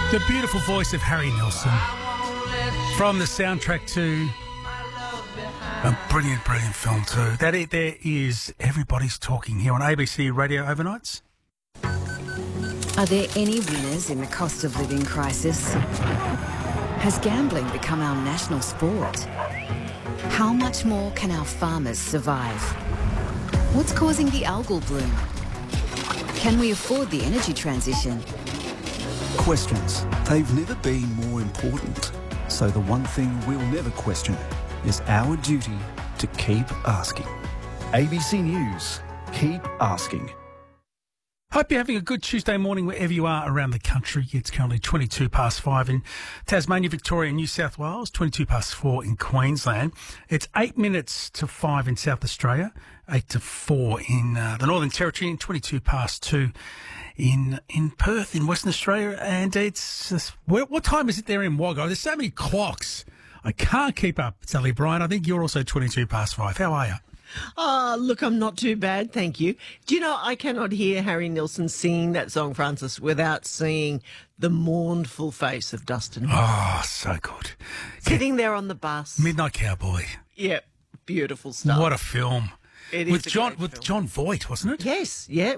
The beautiful voice of Harry Nilsson from the soundtrack to a brilliant, brilliant film too. There is Everybody's Talking here on ABC Radio Overnights. Are there any winners in the cost of living crisis? Has gambling become our national sport? How much more can our farmers survive? What's causing the algal bloom? Can we afford the energy transition? Questions. They've never been more important. So the one thing we'll never question is our duty to keep asking. ABC News. Keep asking. Hope you're having a good Tuesday morning wherever you are around the country. It's currently 22 past 5 in Tasmania, Victoria, New South Wales, 22 past 4 in Queensland. It's 8 minutes to 5 in South Australia, 8 to 4 in the Northern Territory, and 22 past 2 in Perth in Western Australia. And it's just, what time is it there in Wagga? There's so many clocks. I can't keep up. Sally Bryan, I think you're also 22 past 5. How are you? Look, I'm not too bad, thank you. Do you know, I cannot hear Harry Nilsson singing that song, Francis, without seeing the mournful face of Dustin. Oh, so good. Sitting there on the bus. Midnight Cowboy. Yeah, beautiful stuff. What a film. It is with John Voight, wasn't it? Yes, yeah.